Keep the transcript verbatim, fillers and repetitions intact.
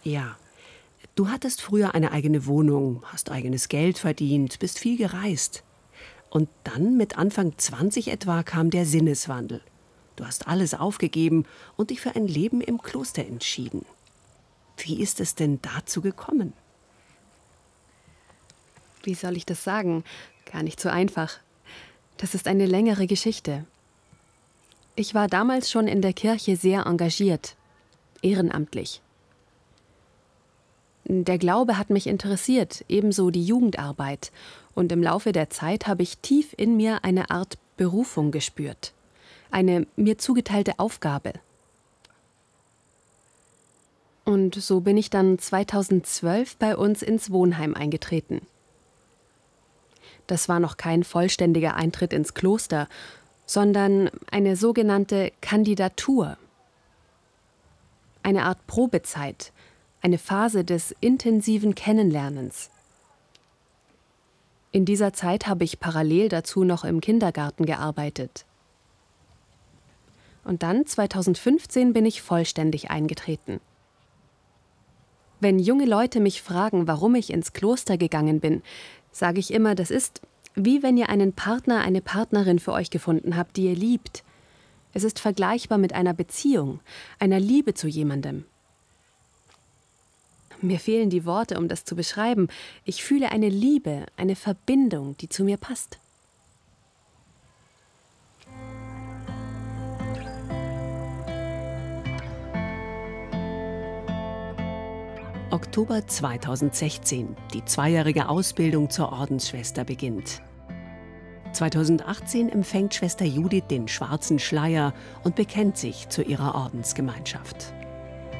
Ja. Du hattest früher eine eigene Wohnung, hast eigenes Geld verdient, bist viel gereist. Und dann, mit Anfang zwanzig etwa, kam der Sinneswandel. Du hast alles aufgegeben und dich für ein Leben im Kloster entschieden. Wie ist es denn dazu gekommen? Wie soll ich das sagen? Gar nicht so einfach. Das ist eine längere Geschichte. Ich war damals schon in der Kirche sehr engagiert, ehrenamtlich. Der Glaube hat mich interessiert, ebenso die Jugendarbeit. Und im Laufe der Zeit habe ich tief in mir eine Art Berufung gespürt. Eine mir zugeteilte Aufgabe. Und so bin ich dann zweitausendzwölf bei uns ins Wohnheim eingetreten. Das war noch kein vollständiger Eintritt ins Kloster, sondern eine sogenannte Kandidatur. Eine Art Probezeit, eine Phase des intensiven Kennenlernens. In dieser Zeit habe ich parallel dazu noch im Kindergarten gearbeitet. Und dann, zweitausendfünfzehn, bin ich vollständig eingetreten. Wenn junge Leute mich fragen, warum ich ins Kloster gegangen bin, sage ich immer, das ist, wie wenn ihr einen Partner, eine Partnerin für euch gefunden habt, die ihr liebt. Es ist vergleichbar mit einer Beziehung, einer Liebe zu jemandem. Mir fehlen die Worte, um das zu beschreiben. Ich fühle eine Liebe, eine Verbindung, die zu mir passt. Oktober zweitausendsechzehn. Die zweijährige Ausbildung zur Ordensschwester beginnt. zweitausendachtzehn empfängt Schwester Judith den schwarzen Schleier und bekennt sich zu ihrer Ordensgemeinschaft.